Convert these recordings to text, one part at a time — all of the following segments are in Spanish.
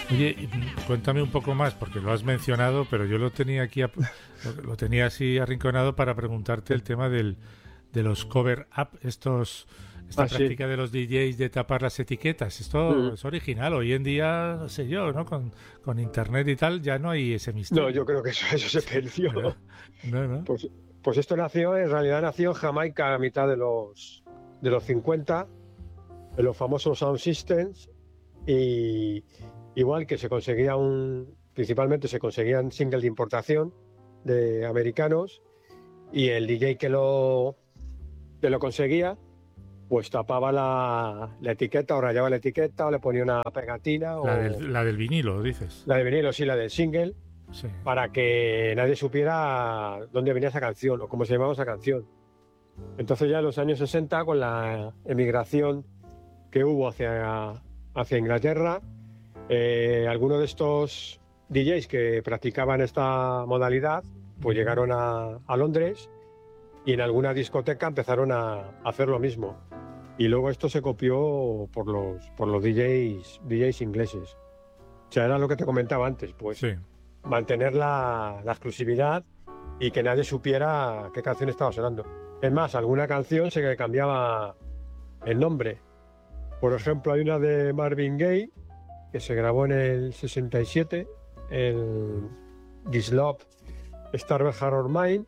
Oye, cuéntame un poco más, porque lo has mencionado, pero yo lo tenía aquí, lo tenía así arrinconado para preguntarte el tema de los cover up, esta Sí. práctica de los DJs de tapar las etiquetas. Esto Mm. es original. Hoy en día, no sé yo, ¿no? Con internet y tal, ya no hay ese No, misterio. yo creo que eso se perdió. ¿Verdad? No, no. Pues, pues esto en realidad nació en Jamaica a mitad de los 50, en los famosos Sound Systems, y igual que principalmente se conseguían singles de importación de americanos, y el DJ que lo conseguía, pues tapaba la etiqueta, o rayaba la etiqueta, o le ponía una pegatina, o La del vinilo, dices. la de vinilo, sí, la del single, Sí. para que nadie supiera dónde venía esa canción o cómo se llamaba esa canción. Entonces ya en los años 60, con la emigración que hubo hacia Inglaterra, algunos de estos DJs que practicaban esta modalidad pues llegaron a Londres, y en alguna discoteca empezaron a hacer lo mismo. Y luego esto se copió por los DJs ingleses. O sea, era lo que te comentaba antes, pues Sí. mantener la exclusividad y que nadie supiera qué canción estaba sonando. Es más, alguna canción se cambiaba el nombre. Por ejemplo, hay una de Marvin Gaye que se grabó en el 67, el This Love Starve Horror Mine,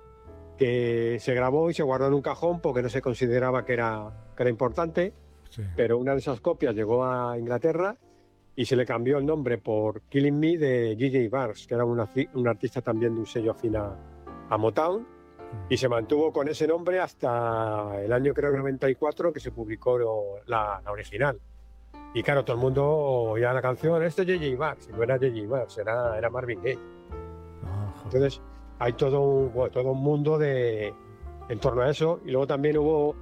que se grabó y se guardó en un cajón porque no se consideraba que era importante, Sí. pero una de esas copias llegó a Inglaterra y se le cambió el nombre por Killing Me de Gigi Barnes, que era un artista también de un sello afín a Motown, y se mantuvo con ese nombre hasta el año, creo que 94, que se publicó la original. Y claro, todo el mundo oía la canción, este es Gigi Barnes, y no era Gigi Barnes, era Marvin Gaye. Ah, joder. Entonces hay todo un mundo en torno a eso. Y luego también hubo,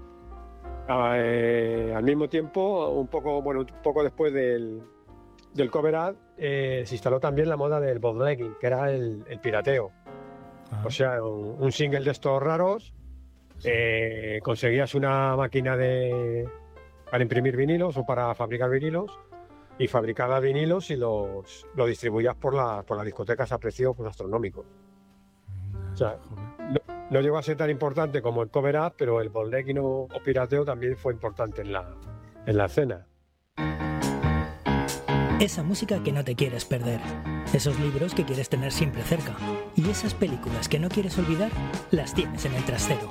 al mismo tiempo, un poco después del cover art, se instaló también la moda del bootlegging, que era el pirateo. Ah, O sea, un single de estos raros, conseguías una máquina para imprimir vinilos o para fabricar vinilos, y fabricabas vinilos y lo distribuías por las discotecas a precio pues, astronómico. O sea, joder. no llegó a ser tan importante como el cover up, pero el bootlegging o pirateo también fue importante en la escena. Esa música que no te quieres perder, esos libros que quieres tener siempre cerca, y esas películas que no quieres olvidar, las tienes en el trastero.